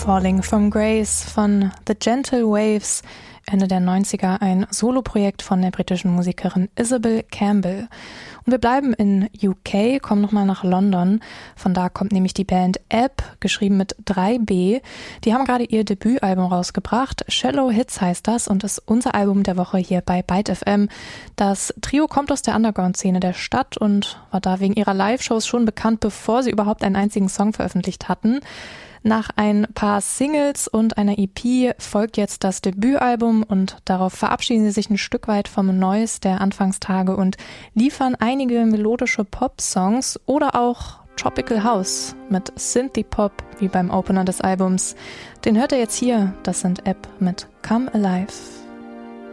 Falling from Grace von The Gentle Waves, Ende der 90er, ein Soloprojekt von der britischen Musikerin Isabel Campbell. Und wir bleiben in UK, kommen nochmal nach London. Von da kommt nämlich die Band Ebb, geschrieben mit 3B. Die haben gerade ihr Debütalbum rausgebracht. Shallow Hits heißt das und ist unser Album der Woche hier bei Byte FM. Das Trio kommt aus der Underground-Szene der Stadt und war da wegen ihrer Live-Shows schon bekannt, bevor sie überhaupt einen einzigen Song veröffentlicht hatten. Nach ein paar Singles und einer EP folgt jetzt das Debütalbum und darauf verabschieden sie sich ein Stück weit vom Noise der Anfangstage und liefern einige melodische Pop-Songs oder auch Tropical House mit Synthie-Pop wie beim Opener des Albums. Den hört ihr jetzt hier, das sind Ebb mit Come Alive.